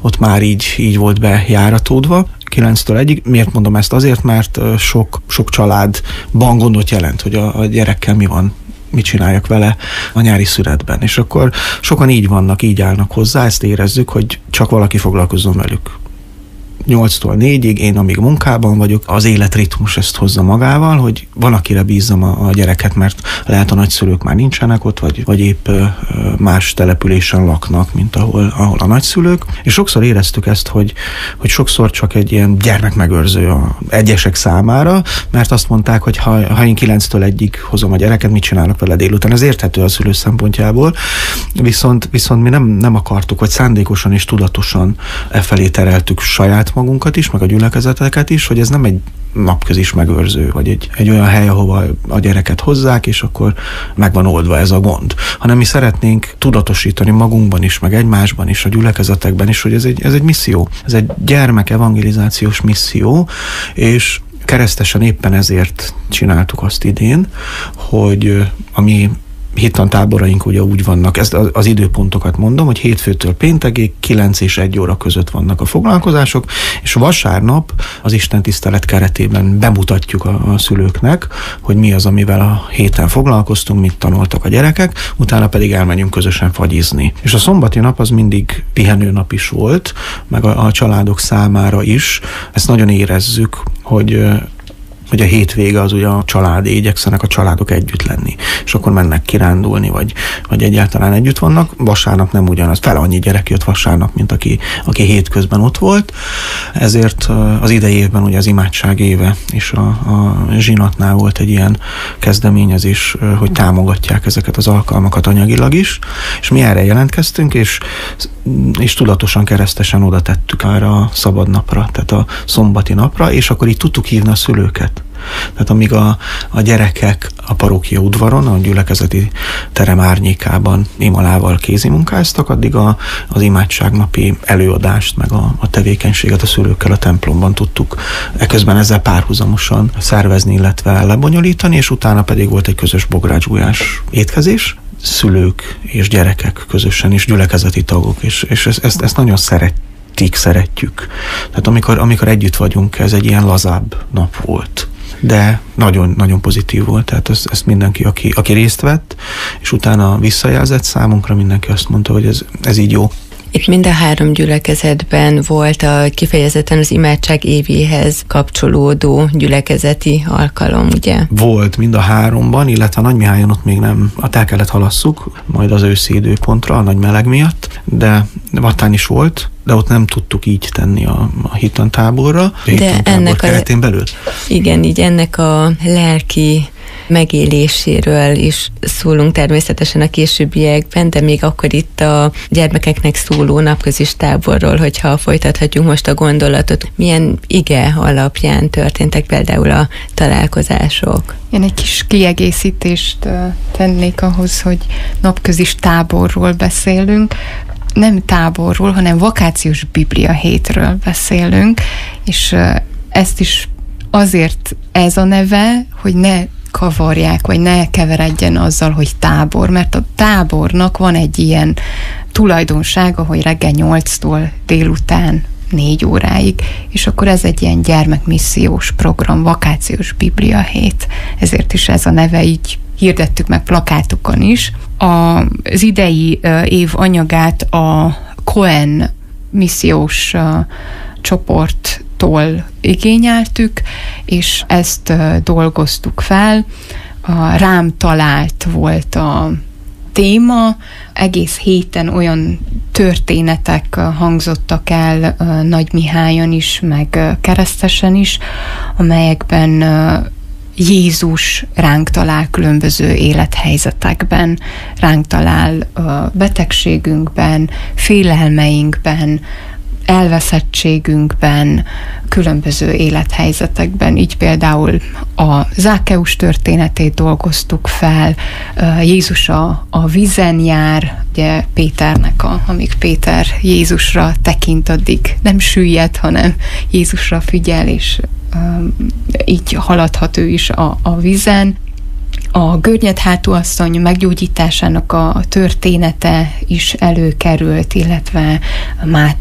ott már így volt bejáratódva. 9-től 1-ig. Miért mondom ezt? Azért, mert sok családban gondot jelent, hogy a gyerekkel mi van, mit csináljak vele a nyári szünetben. És akkor sokan így vannak, így állnak hozzá, ezt érezzük, hogy csak valaki foglalkozzon velük. 8-tól 4-ig, én amíg munkában vagyok, az életritmus ezt hozza magával, hogy van, akire bízzam a gyereket, mert lehet a nagyszülők már nincsenek ott, vagy épp más településen laknak, mint ahol a nagyszülők. És sokszor éreztük ezt, hogy sokszor csak egy ilyen gyermekmegőrző a egyesek számára, mert azt mondták, hogy ha én 9-től 1-ig hozom a gyereket, mit csinálok vele délután? Ez érthető a szülő szempontjából, viszont mi nem akartuk, vagy szándékosan és tudatosan felé tereltük saját magunkat is, meg a gyülekezeteket is, hogy ez nem egy napközis megőrző, vagy egy olyan hely, ahova a gyereket hozzák, és akkor meg van oldva ez a gond. Hanem mi szeretnénk tudatosítani magunkban is, meg egymásban is, a gyülekezetekben is, hogy ez egy misszió. Ez egy gyermekevangelizációs misszió, és keresztesen éppen ezért csináltuk azt idén, hogy ami hittantáboraink ugye úgy vannak, ezt az időpontokat mondom, hogy hétfőtől péntekig 9 és 1 óra között vannak a foglalkozások, és vasárnap az istentisztelet keretében bemutatjuk a szülőknek, hogy mi az, amivel a héten foglalkoztunk, mit tanultak a gyerekek, utána pedig elmegyünk közösen fagyizni. És a szombati nap az mindig pihenőnap is volt, meg a családok számára is. Ezt nagyon érezzük, hogy a hétvége az ugye a családé, igyekszenek a családok együtt lenni. És akkor mennek kirándulni, vagy egyáltalán együtt vannak. Vasárnap nem ugyanaz. Fel annyi gyerek jött vasárnap, mint aki hétközben ott volt. Ezért az idei évben ugye az imádság éve, és a zsinatnál volt egy ilyen kezdeményezés, hogy támogatják ezeket az alkalmakat anyagilag is. És mi erre jelentkeztünk, és tudatosan keresztesen oda tettük arra a szabad napra, tehát a szombati napra, és akkor így tudtuk hívni a szülőket. Tehát amíg a gyerekek a parókia udvaron, a gyülekezeti terem árnyékában imalával kézimunkáztak, addig az imádságnapi előadást, meg a tevékenységet a szülőkkel a templomban tudtuk eközben ezzel párhuzamosan szervezni, illetve lebonyolítani, és utána pedig volt egy közös bográcsgulyás étkezés, szülők és gyerekek közösen is, gyülekezeti tagok, és ezt nagyon szeretjük. Tehát amikor együtt vagyunk, ez egy ilyen lazább nap volt. De nagyon, nagyon pozitív volt, tehát ezt mindenki, aki részt vett, és utána visszajelzett számunkra, mindenki azt mondta, hogy ez így jó. Itt mind a 3 gyülekezetben volt kifejezetten az imádság évéhez kapcsolódó gyülekezeti alkalom, ugye? Volt mind a 3-ban, illetve a Nagymihályon ott még nem, el kellett halasszuk, majd az őszi időpontra, a nagy meleg miatt, de Vattán is volt, de ott nem tudtuk így tenni a hittantáborra, hittantábor keretén belül. Igen, így ennek a lelki megéléséről is szólunk természetesen a későbbiekben, de még akkor itt a gyermekeknek szóló napközis táborról, hogyha folytathatjuk most a gondolatot. Milyen ige alapján történtek például a találkozások? Én egy kis kiegészítést tennék ahhoz, hogy napközis táborról beszélünk. Nem táborról, hanem vakációs Biblia hétről beszélünk, és ezt is azért ez a neve, hogy ne kavarják, vagy ne keveredjen azzal, hogy tábor, mert a tábornak van egy ilyen tulajdonsága, hogy reggel 8-tól délután 4 óráig, és akkor ez egy ilyen gyermekmissziós program, vakációs Biblia hét. Ezért is ez a neve, így hirdettük meg plakátokon is. Az idei év anyagát a Cohen missziós csoporttól igényeltük, és ezt dolgoztuk fel. Rám talált volt a téma, egész héten olyan történetek hangzottak el Nagymihályon is, meg Keresztesen is, amelyekben Jézus ránk talál különböző élethelyzetekben, ránk talál betegségünkben, félelmeinkben, elveszettségünkben, különböző élethelyzetekben. Így például a Zákkeus történetét dolgoztuk fel, Jézus a vízen jár, ugye Péternek, amíg Péter Jézusra tekint, addig nem süllyed, hanem Jézusra figyel, és így haladhat ő is a vízen. A Görnyedhátú asszony meggyógyításának a története is előkerült, illetve